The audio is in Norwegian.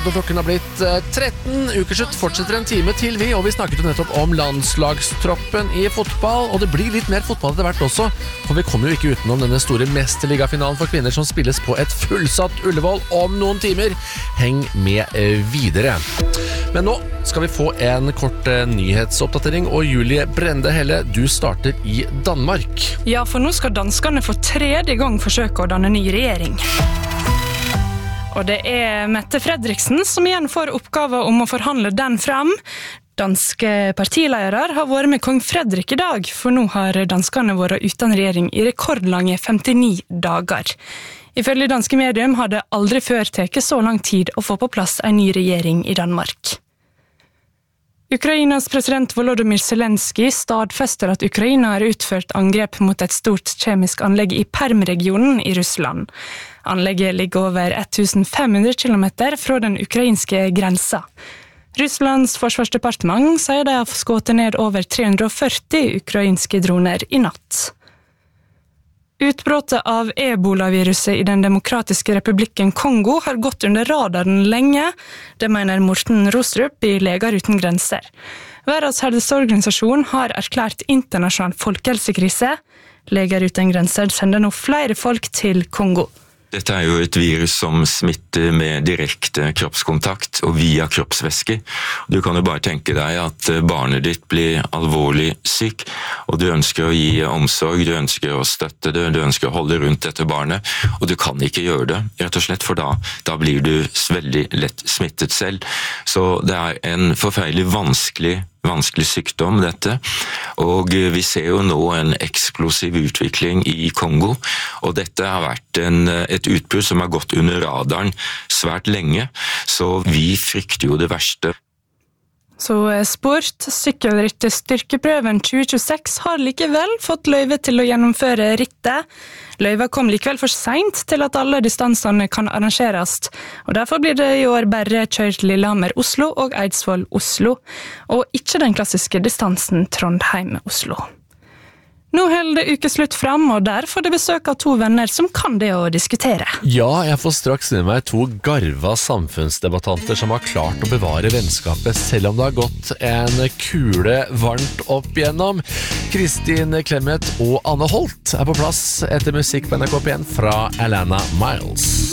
og klokken har blitt 13. Ukeslutt fortsetter en time til vi, og vi snakket jo nettopp om landslagstroppen i fotball, og det blir litt mer fotball etter hvert også, for vi kommer jo ikke utenom denne store mesterligafinalen for kvinner som spilles på et fullsatt Ullevål om noen timer. Heng med videre. Men nå skal vi få en kort nyhetsoppdatering, og Julie Brende Helle, du starter i Danmark. Ja, for nå skal danskene for tredje gang forsøke å danne ny regjering. Og det Mette Fredriksen som igjen får oppgave om å forhandle den frem. Danske partiledere har vært med kong Fredrik i dag, for nå har danskene vært uten regjering i rekordlange 59 dager. Ifølge danske medium har det aldri før tatt så lang tid å få på plass en ny regjering i Danmark. Ukrainas president Volodymyr Zelensky stadfester at Ukraina har utført angrep mot et stort kjemisk anlegg i Perm-regionen i Russland. Anlegget ligger over 1500 kilometer fra den ukrainske grensa. Russlands forsvarsdepartement sier de har skutt ned over 340 ukrainske droner i natt. Utbrottet av Ebola-viruset i den demokratiske republikken Kongo har gått under radaren lenge, det mener Morten Rostrup i Leger uten grenser. Verdens helseorganisasjon har erklært internasjonal folkehelsekrise. Leger uten grenser sender nå flere folk til Kongo. Dette jo et virus som smitter med direkte kroppskontakt og via kroppsvæsker. Du kan jo bare tenke deg at barnet ditt blir alvorlig syk, og du ønsker å gi omsorg, du ønsker å støtte det, du ønsker å holde rundt dette barnet, og du kan ikke gjøre det, rett og slett, for da blir du veldig lett smittet selv. Så det en forferdelig vanskelig sykdom dette, og vi ser jo nå en eksplosiv utvikling i Kongo, og dette har vært et utbrudd som har gått under radaren svært lenge, så vi frykter jo det verste. Så sport, sykkelritt styrkeprøven 2026 har likevel fått løyve til å gjennomføre rittet. Løyva kom likevel for sent til at alle distansene kan arrangeres, og derfor blir det i år bare kjørt Lillehammer-Oslo og Eidsvoll-Oslo, og ikke den klassiske distansen Trondheim-Oslo. Nå holder ukeslutt fram, og der får det besøk av to venner som kan det å diskutere. Ja, jeg får straks inn meg to garva samfunnsdebattanter som har klart å bevare vennskapet, selv om det har gått en kule varmt opp igjennom. Kristin Clemet og Anne Holt på plass etter musikk på NRK P1 fra Alana Miles.